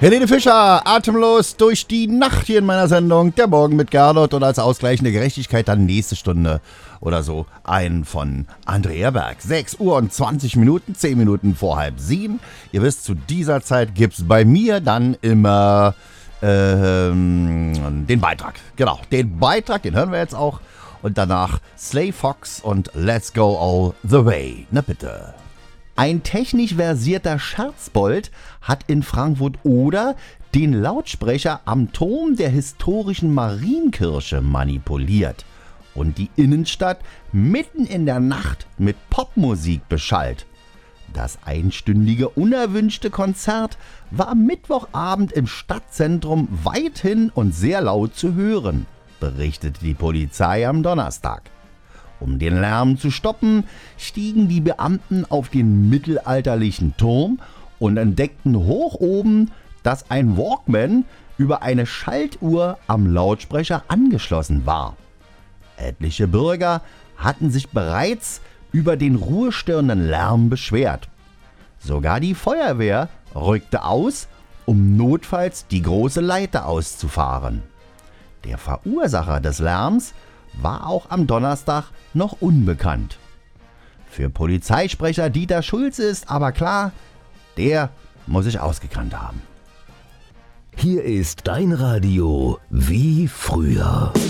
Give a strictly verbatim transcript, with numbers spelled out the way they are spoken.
Helene Fischer, atemlos durch die Nacht hier in meiner Sendung. Der Morgen mit Gernot und als ausgleichende Gerechtigkeit dann nächste Stunde oder so ein von Andrea Berg. sechs Uhr und zwanzig Minuten, zehn Minuten vor halb sieben. Ihr wisst, zu dieser Zeit gibt's bei mir dann immer ähm, den Beitrag. Genau, den Beitrag, den hören wir jetzt auch. Und danach Slay Fox und Let's Go All the Way. Na bitte. Ein technisch versierter Scherzbold hat in Frankfurt-Oder den Lautsprecher am Turm der historischen Marienkirche manipuliert und die Innenstadt mitten in der Nacht mit Popmusik beschallt. Das einstündige unerwünschte Konzert war am Mittwochabend im Stadtzentrum weithin und sehr laut zu hören, berichtete die Polizei am Donnerstag. Um den Lärm zu stoppen, stiegen die Beamten auf den mittelalterlichen Turm und entdeckten hoch oben, dass ein Walkman über eine Schaltuhr am Lautsprecher angeschlossen war. Etliche Bürger hatten sich bereits über den ruhestörenden Lärm beschwert. Sogar die Feuerwehr rückte aus, um notfalls die große Leiter auszufahren. Der Verursacher des Lärms war auch am Donnerstag noch unbekannt. Für Polizeisprecher Dieter Schulze ist aber klar, der muss sich ausgekannt haben. Hier ist dein Radio wie früher.